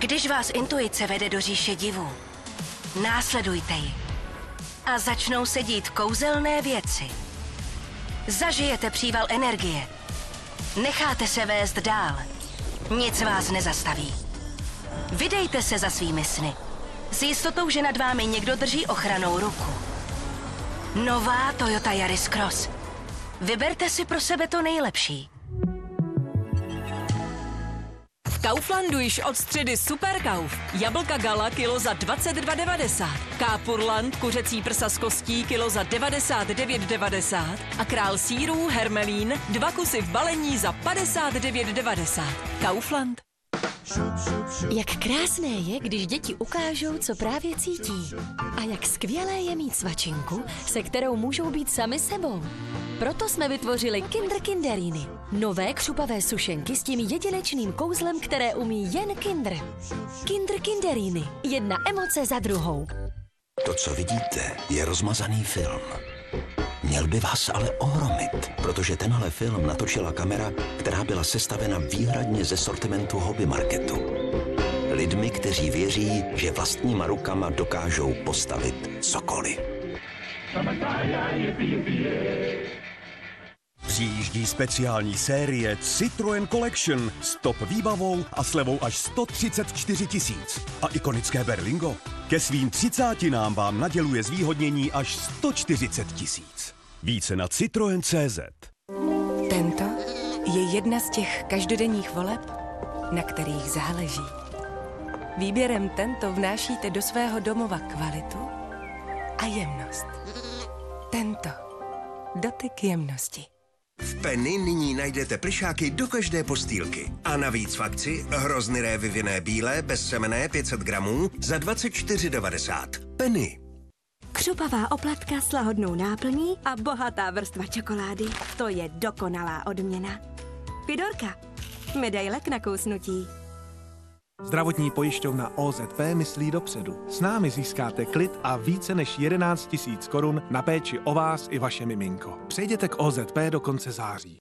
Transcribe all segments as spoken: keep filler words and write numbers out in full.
Když vás intuice vede do říše divů, následujte ji a začnou se dít kouzelné věci. Zažijete příval energie. Necháte se vést dál. Nic vás nezastaví. Vydejte se za svými sny. S jistotou, že nad vámi někdo drží ochrannou ruku. Nová Toyota Yaris Cross. Vyberte si pro sebe to nejlepší. V Kauflandu již od středy Super Kauf. Jablka Gala kilo za dvacet dva devadesát. Kapurland kuřecí prsa s kostí kilo za devadesát devět devadesát. A král sýrů Hermelín dva kusy v balení za padesát devět devadesát. Kaufland. Jak krásné je, když děti ukážou, co právě cítí. A jak skvělé je mít svačinku, se kterou můžou být sami sebou. Proto jsme vytvořili Kinder Kinderíny. Nové křupavé sušenky s tím jedinečným kouzlem, které umí jen Kinder. Kinder Kinderíny. Jedna emoce za druhou. To, co vidíte, je rozmazaný film. Měl by vás ale ohromit, protože tenhle film natočila kamera, která byla sestavena výhradně ze sortimentu hobby marketu. Lidmi, kteří věří, že vlastníma rukama dokážou postavit cokoliv. Přijíždí speciální série Citroën Collection s top výbavou a slevou až sto třicet čtyři tisíc. A ikonické Berlingo ke svým třicátinám vám naděluje zvýhodnění až sto čtyřicet tisíc. Více na Citroën tečka cé zet. Tento je jedna z těch každodenních voleb, na kterých záleží. Výběrem Tento vnášíte do svého domova kvalitu a jemnost. Tento. Dotyk jemnosti. V Penny nyní najdete plyšáky do každé postýlky. A navíc v akci hrozny vyvinné bílé bezsemenné pět set gramů za dvacet čtyři devadesát. Penny. Křupavá oplatka s lahodnou náplní a bohatá vrstva čokolády. To je dokonalá odměna. Fidorka. Medaile k nakousnutí. Zdravotní pojišťovna ó zet pé myslí dopředu. S námi získáte klid a více než jedenáct tisíc korun na péči o vás i vaše miminko. Přejděte k ó zet pé do konce září.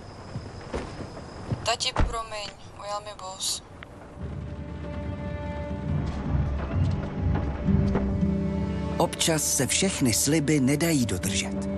Tati, promiň, ujel mi bus. Občas se všechny sliby nedají dodržet.